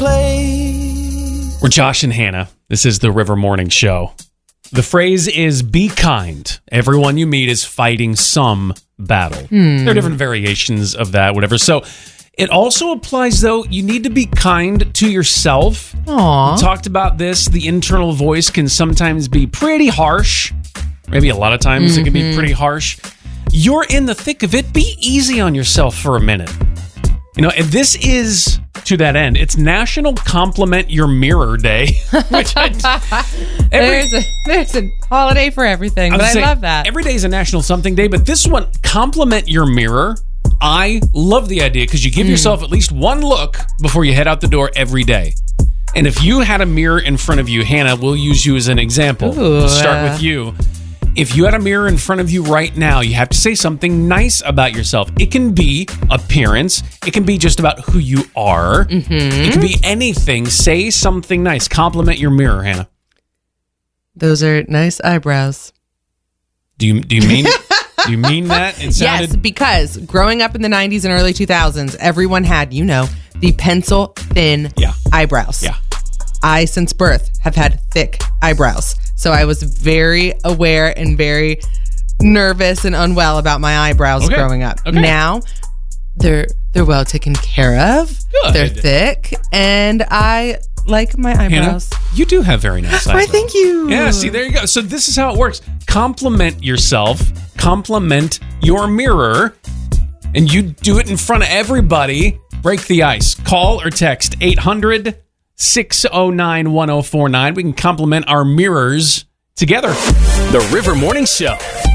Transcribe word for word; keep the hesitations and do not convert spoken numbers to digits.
place. We're Josh and Hannah. This is the River Morning Show. The phrase is be kind. Everyone you meet is fighting some battle. Hmm. There are different variations of that, whatever. So it also applies, though, you need to be kind to yourself. Aww. We talked about this. The internal voice can sometimes be pretty harsh. Maybe a lot of times mm-hmm. it can be pretty harsh. You're in the thick of it. Be easy on yourself for a minute. You know, and this is, to that end, it's National Compliment Your Mirror Day. Which I, every, there's, a, there's a holiday for everything, but I, I love that. Every day is a National Something Day, but this one, compliment your mirror. I love the idea because you give mm. yourself at least one look before you head out the door every day. And if you had a mirror in front of you, Hannah, we'll use you as an example. Ooh, we'll start with you. If you had a mirror in front of you right now, you have to say something nice about yourself. It can be appearance. It can be just about who you are. Mm-hmm. It can be anything. Say something nice. Compliment your mirror, Hannah. Those are nice eyebrows. Do you do you mean do you mean that? It sounded- yes, because growing up in the nineties and early two thousands, everyone had, you know, the pencil thin yeah. eyebrows. Yeah. I, since birth, have had thick eyebrows. So I was very aware and very nervous and unwell about my eyebrows okay. growing up. Okay. Now, they're they're well taken care of. Good. They're thick, and I like my eyebrows. Hannah, you do have very nice eyebrows. Why, thank you. Yeah, see, there you go. So this is how it works. Compliment yourself. Compliment your mirror. And you do it in front of everybody. Break the ice. Call or text eight hundred, six oh nine, one oh four nine. We can compliment our mirrors together. The River Morning Show.